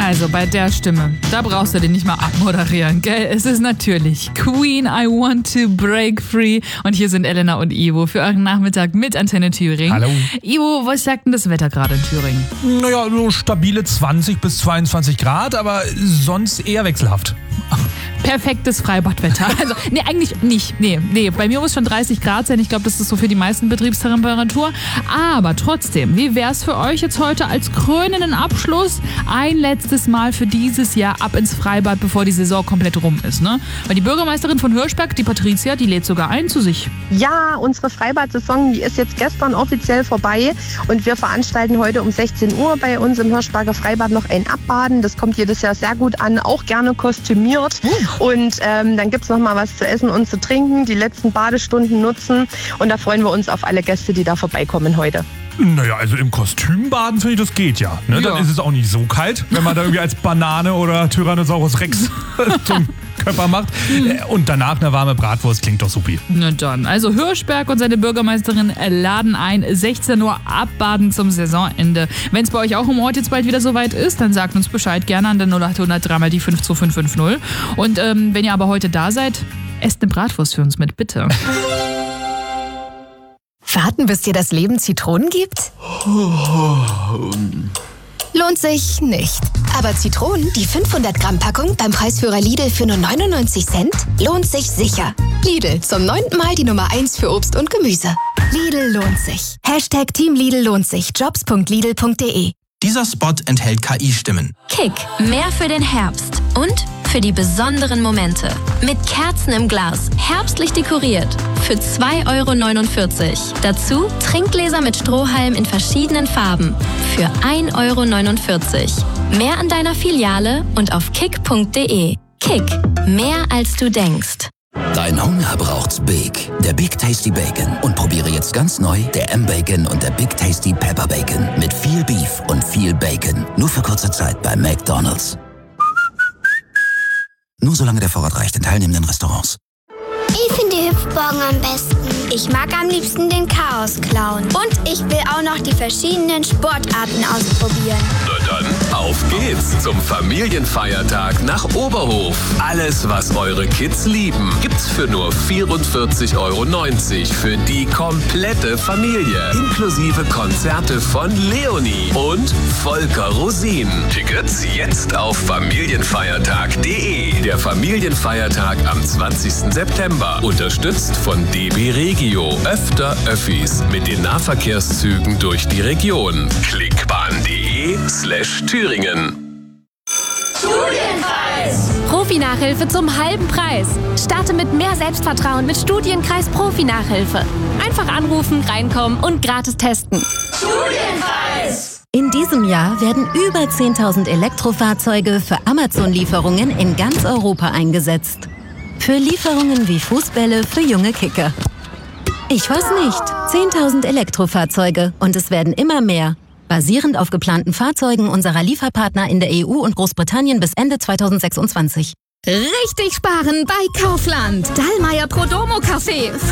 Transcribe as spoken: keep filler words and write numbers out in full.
Also bei der Stimme, da brauchst du den nicht mal abmoderieren, gell? Es ist natürlich Queen, I Want to Break Free. Und hier sind Elena und Ivo für euren Nachmittag mit Antenne Thüringen. Hallo. Ivo, was sagt denn das Wetter gerade in Thüringen? Naja, so stabile zwanzig bis zweiundzwanzig Grad, aber sonst eher wechselhaft. Perfektes Freibadwetter. Also, nee, eigentlich nicht. Nee, nee, bei mir muss schon dreißig Grad sein. Ich glaube, das ist so für die meisten Betriebstemperatur. Aber trotzdem, wie wär's für euch jetzt heute als krönenden Abschluss ein letztes Mal für dieses Jahr ab ins Freibad, bevor die Saison komplett rum ist, ne? Weil die Bürgermeisterin von Hirschberg, die Patricia, die lädt sogar ein zu sich. Ja, unsere Freibad-Saison, die ist jetzt gestern offiziell vorbei und wir veranstalten heute um sechzehn Uhr bei uns im Hirschberger Freibad noch ein Abbaden. Das kommt jedes Jahr sehr gut an, auch gerne kostümiert. Und ähm, dann gibt es noch mal was zu essen und zu trinken, die letzten Badestunden nutzen und da freuen wir uns auf alle Gäste, die da vorbeikommen heute. Naja, also im Kostüm baden, finde ich, das geht ja. Ne? Ja. Dann ist es auch nicht so kalt, wenn man da irgendwie als Banane oder Tyrannosaurus Rex zum Körper macht. Und danach eine warme Bratwurst klingt doch supi. Na dann, also Hirschberg und seine Bürgermeisterin laden ein, sechzehn Uhr abbaden zum Saisonende. Wenn es bei euch auch im Ort jetzt bald wieder soweit ist, dann sagt uns Bescheid, gerne an der null acht hundert drei mal die fünf zwei fünf fünf null. Und ähm, wenn ihr aber heute da seid, esst eine Bratwurst für uns mit, bitte. Warten, bis dir das Leben Zitronen gibt? Lohnt sich nicht. Aber Zitronen, die fünfhundert Gramm Packung beim Preisführer Lidl für nur neunundneunzig Cent, lohnt sich sicher. Lidl, zum neunten Mal die Nummer eins für Obst und Gemüse. Lidl lohnt sich. Hashtag Team Lidl lohnt sich. jobs punkt lidl punkt de. Dieser Spot enthält K I-Stimmen. Kick, mehr für den Herbst und für die besonderen Momente. Mit Kerzen im Glas, herbstlich dekoriert. Für zwei Euro neunundvierzig. Dazu Trinkgläser mit Strohhalm in verschiedenen Farben. Für ein Euro neunundvierzig. Mehr an deiner Filiale und auf kick punkt de. Kick, mehr als du denkst. Dein Hunger braucht's Big. Der Big Tasty Bacon. Und probiere jetzt ganz neu der M-Bacon und der Big Tasty Pepper Bacon. Mit viel Beef und viel Bacon. Nur für kurze Zeit bei McDonald's. Nur solange der Vorrat reicht in teilnehmenden Restaurants. Ich finde die Hüpfburgen am besten. Ich mag am liebsten den Chaos-Clown. Und ich will auch noch die verschiedenen Sportarten ausprobieren. Na dann, auf geht's zum Familienfeiertag nach Oberhof. Alles, was eure Kids lieben, gibt's für nur vierundvierzig Euro neunzig für die komplette Familie. Inklusive Konzerte von Leonie und Volker Rosin. Tickets jetzt auf familienfeiertag punkt de. Der Familienfeiertag am zwanzigsten September. Unterstützt von D B Regio. Öfter Öffis mit den Nahverkehrszügen durch die Region. klickbahn.de slash Thüringen. Studienkreis! Profi-Nachhilfe zum halben Preis. Starte mit mehr Selbstvertrauen mit Studienkreis Profi-Nachhilfe. Einfach anrufen, reinkommen und gratis testen. Studienkreis! In diesem Jahr werden über zehntausend Elektrofahrzeuge für Amazon-Lieferungen in ganz Europa eingesetzt. Für Lieferungen wie Fußbälle für junge Kicker. Ich weiß nicht. zehntausend Elektrofahrzeuge und es werden immer mehr. Basierend auf geplanten Fahrzeugen unserer Lieferpartner in der E U und Großbritannien bis Ende zweitausendsechsundzwanzig. Richtig sparen bei Kaufland. Dallmayr Prodomo Café.